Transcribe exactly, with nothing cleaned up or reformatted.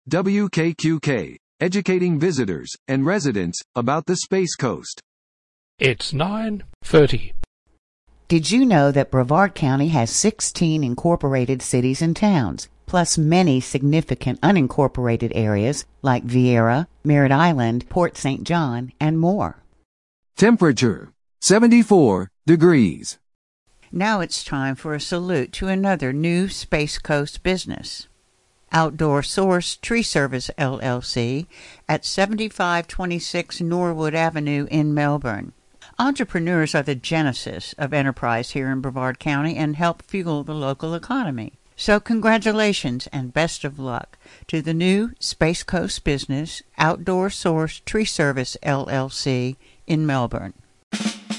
W K Q K, educating visitors and residents about the Space Coast. It's nine thirty. Did you know that Brevard County has sixteen incorporated cities and towns, plus many significant unincorporated areas like Vieira, Merritt Island, Port Saint John, and more? Temperature, seventy-four degrees. Now it's time for a salute to another new Space Coast business. Outdoor Source Tree Service, L L C, at seventy-five twenty-six Norwood Avenue in Melbourne. Entrepreneurs are the genesis of enterprise here in Brevard County and help fuel the local economy. So congratulations and best of luck to the new Space Coast business, Outdoor Source Tree Service, L L C, in Melbourne.